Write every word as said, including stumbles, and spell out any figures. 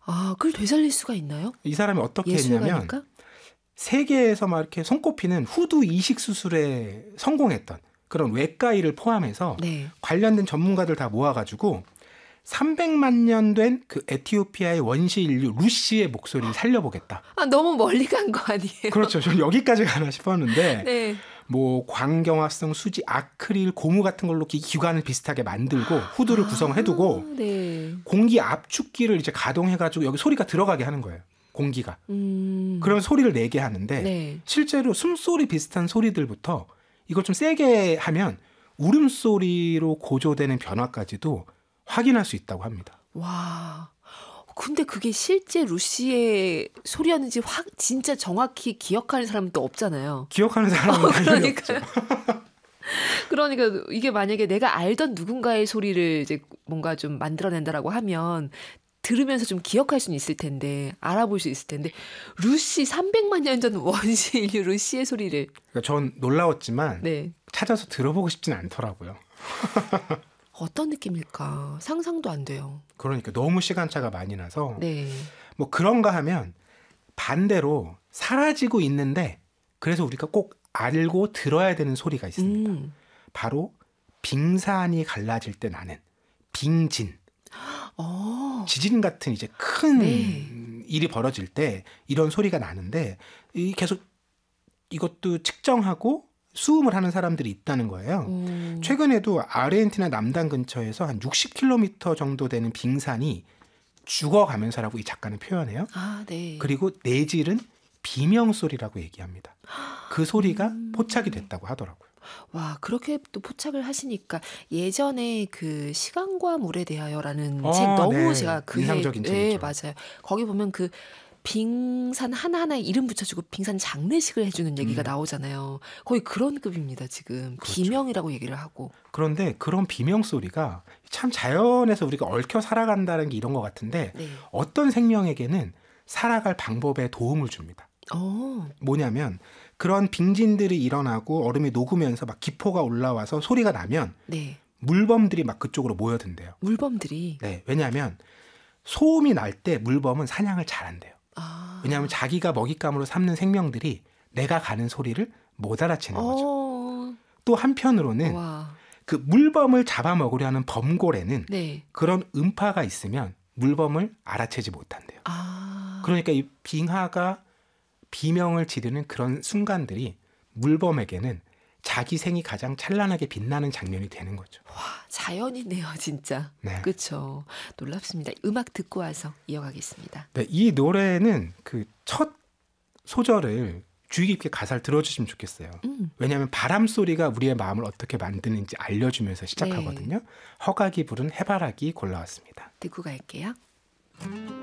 아, 그걸 되살릴 수가 있나요? 이 사람이 어떻게 했냐면 예술가니까? 세계에서 막 이렇게 손꼽히는 후두 이식 수술에 성공했던 그런 외과의를 포함해서 네. 관련된 전문가들 다 모아가지고 삼백만 년 된 그 에티오피아의 원시 인류 루시의 목소리를 살려보겠다. 아, 너무 멀리 간 거 아니에요? 그렇죠. 저는 여기까지 가나 싶었는데 네. 뭐 광경화성 수지, 아크릴, 고무 같은 걸로 기- 기관을 비슷하게 만들고 후두를 아, 구성해두고 네. 공기 압축기를 이제 가동해가지고 여기 소리가 들어가게 하는 거예요. 공기가. 음. 그러면 소리를 내게 하는데 네. 실제로 숨소리 비슷한 소리들부터 이걸 좀 세게 하면 울음소리로 고조되는 변화까지도 확인할 수 있다고 합니다. 와. 근데 그게 실제 루시의 소리였는지 확 진짜 정확히 기억하는 사람은 또 없잖아요. 기억하는 사람은 어, 당연히 없죠. 그러니까요. 그러니까 이게 만약에 내가 알던 누군가의 소리를 이제 뭔가 좀 만들어낸다라고 하면 들으면서 좀 기억할 수는 있을 텐데 알아볼 수 있을 텐데 루시 삼백만 년 전 원시 인류 루시의 소리를 그러니까 전 놀라웠지만 네. 찾아서 들어보고 싶진 않더라고요. 어떤 느낌일까 상상도 안 돼요. 그러니까 너무 시간차가 많이 나서 네. 뭐 그런가 하면 반대로 사라지고 있는데 그래서 우리가 꼭 알고 들어야 되는 소리가 있습니다. 음. 바로 빙산이 갈라질 때 나는 빙진. 어. 지진 같은 이제 큰 네. 일이 벌어질 때 이런 소리가 나는데 이 계속 이것도 측정하고 수음을 하는 사람들이 있다는 거예요. 음. 최근에도 아르헨티나 남단 근처에서 한 육십 킬로미터 정도 되는 빙산이 죽어가면서라고 이 작가는 표현해요. 아, 네. 그리고 내질은 비명소리라고 얘기합니다. 그 소리가 음. 포착이 됐다고 하더라고요. 와, 그렇게 또 포착을 하시니까 예전에 그 시간과 물에 대하여라는 어, 책 너무 네. 제가 그 인상적인 네, 책이죠. 맞아요. 거기 보면 그 빙산 하나하나에 이름 붙여주고 빙산 장례식을 해주는 얘기가 음. 나오잖아요. 거의 그런 급입니다, 지금. 그렇죠. 비명이라고 얘기를 하고. 그런데 그런 비명소리가 참 자연에서 우리가 얽혀 살아간다는 게 이런 것 같은데 네. 어떤 생명에게는 살아갈 방법에 도움을 줍니다. 어, 뭐냐면 그런 빙진들이 일어나고 얼음이 녹으면서 막 기포가 올라와서 소리가 나면 네. 물범들이 막 그쪽으로 모여든대요. 물범들이. 네, 왜냐하면 소음이 날 때 물범은 사냥을 잘한대요. 아. 왜냐하면 자기가 먹잇감으로 삼는 생명들이 내가 가는 소리를 못 알아채는 거죠. 어, 또 한편으로는 와. 그 물범을 잡아먹으려 하는 범고래는 네. 그런 음파가 있으면 물범을 알아채지 못한대요. 아. 그러니까 이 빙하가 비명을 지르는 그런 순간들이 물범에게는 자기 생이 가장 찬란하게 빛나는 장면이 되는 거죠. 와, 자연이네요, 진짜. 네. 그렇죠. 놀랍습니다. 음악 듣고 와서 이어가겠습니다. 네, 이 노래는 그 첫 소절을 주의 깊게 가사를 들어주시면 좋겠어요. 음. 왜냐하면 바람 소리가 우리의 마음을 어떻게 만드는지 알려주면서 시작하거든요. 허각이 부른 해바라기 골라왔습니다. 듣고 갈게요.